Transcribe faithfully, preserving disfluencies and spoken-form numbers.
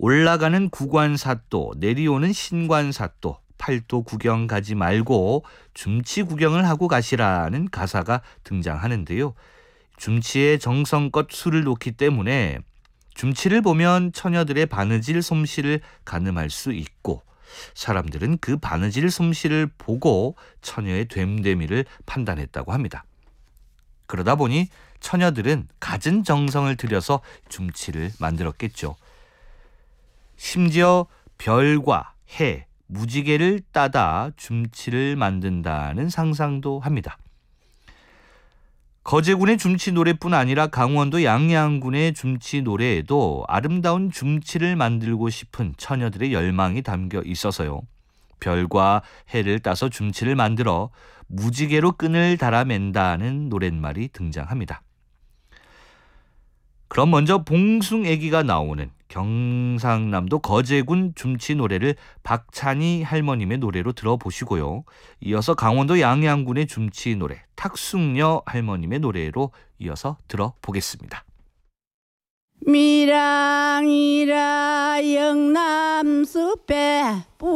올라가는 구관사또, 내려오는 신관사또, 팔도 구경 가지 말고 줌치 구경을 하고 가시라는 가사가 등장하는데요. 줌치에 정성껏 술을 놓기 때문에 줌치를 보면 처녀들의 바느질 솜씨를 가늠할 수 있고 사람들은 그 바느질 솜씨를 보고 처녀의 됨됨이를 판단했다고 합니다. 그러다 보니 처녀들은 갖은 정성을 들여서 줌치를 만들었겠죠. 심지어 별과 해, 무지개를 따다 줌치를 만든다는 상상도 합니다. 거제군의 줌치 노래뿐 아니라 강원도 양양군의 줌치 노래에도 아름다운 줌치를 만들고 싶은 처녀들의 열망이 담겨 있어서요. 별과 해를 따서 줌치를 만들어 무지개로 끈을 달아맨다는 노랫말이 등장합니다. 그럼 먼저 봉숭애기가 나오는 경상남도 거제군 줌치 노래를 박찬희 할머님의 노래로 들어보시고요. 이어서 강원도 양양군의 줌치 노래 탁숙녀 할머님의 노래로 이어서 들어보겠습니다. 미랑이라 영남숲에